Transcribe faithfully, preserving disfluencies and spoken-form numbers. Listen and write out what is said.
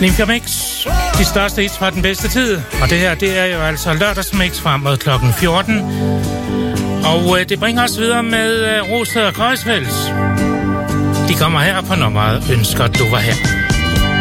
Nymfia Mix, de største hits fra den bedste tid. Og det her, det er jo altså lørdagsmix frem mod klokken fjorten. Og øh, det bringer os videre med øh, Rosted og Kreuzfeldt. De kommer her på nummeret Ønsker du var her.